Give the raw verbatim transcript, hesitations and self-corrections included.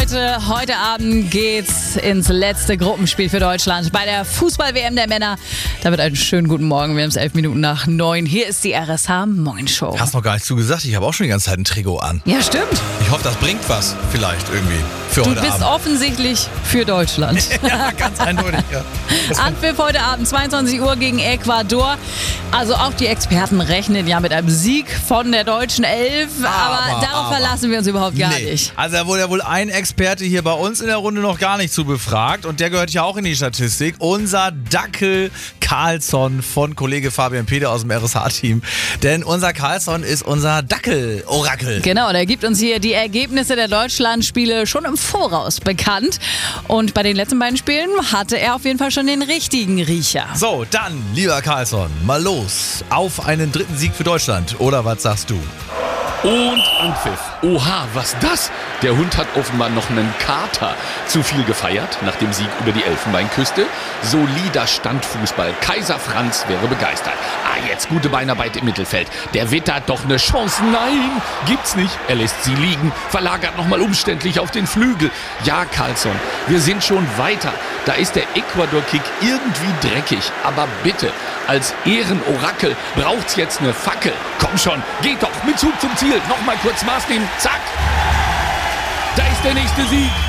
Leute, heute Abend geht's ins letzte Gruppenspiel für Deutschland bei der Fußball-W M der Männer. Da wird einen schönen guten Morgen. Wir haben es elf Minuten nach neun. Hier ist die R S H Moin Show. Hast noch gar nicht zugesagt, ich habe auch schon die ganze Zeit ein Trikot an. Ja, stimmt. Ich hoffe, das bringt was, vielleicht irgendwie, für Du heute bist Abend. offensichtlich für Deutschland. Ja, ganz eindeutig, ja. Anpfiff heute Abend, zweiundzwanzig Uhr gegen Ecuador. Also auch die Experten rechnen ja mit einem Sieg von der deutschen Elf. Aber, Aber, darauf aber. verlassen wir uns überhaupt gar Nee. nicht. Also da wurde ja wohl ein Experte hier bei uns in der Runde noch gar nicht zu befragt und der gehört ja auch in die Statistik. Unser Dackel Carlsson von Kollege Fabian Peder aus dem R S H-Team. Denn unser Carlsson ist unser Dackel-Orakel. Genau, der gibt uns hier die Ergebnisse der Deutschlandspiele schon im Voraus bekannt. Und bei den letzten beiden Spielen hatte er auf jeden Fall schon den richtigen Riecher. So, dann, lieber Carlsson, mal los auf einen dritten Sieg für Deutschland. Oder was sagst du? Und Anpfiff. Oha, was das? Der Hund hat offenbar noch einen Kater. Zu viel gefeiert nach dem Sieg über die Elfenbeinküste. Solider Standfußball. Kaiser Franz wäre begeistert. Ah, jetzt gute Beinarbeit im Mittelfeld. Der wittert doch eine Chance. Nein, gibt's nicht. Er lässt sie liegen, verlagert nochmal umständlich auf den Flügel. Ja, Carlsson, wir sind schon weiter. Da ist der Ecuador-Kick irgendwie dreckig. Aber bitte, als Ehrenorakel braucht's jetzt eine Fackel. Komm schon, geht doch mit Zug zum Ziel. Nochmal kurz Maß nehmen. Zack. Da ist der nächste Sieg.